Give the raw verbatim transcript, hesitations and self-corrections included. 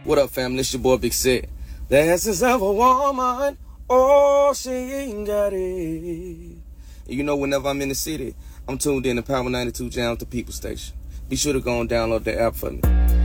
What up, family? It's your boy Big Set. The essence of a woman, oh, she ain't got it. You know, whenever I'm in the city, I'm tuned in to Power ninety-two Jams, the People Station. Be sure to go and download the app for me.